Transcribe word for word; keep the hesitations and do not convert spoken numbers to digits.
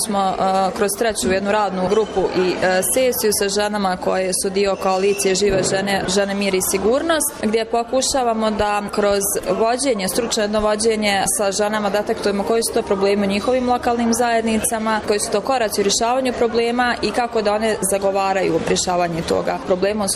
smo kroz treću jednu radnu grupu i sesiju sa ženama koje su dio koalicije Žive žene, žene mir i sigurnost, gdje pokušavamo da kroz vođenje, stručno jedno vođenje sa ženama detektujemo koji su to problemi u njihovim lokalnim zajednicama, koji su to koraci u rješavanju problema i kako da one zagovaraju rješavanje toga problema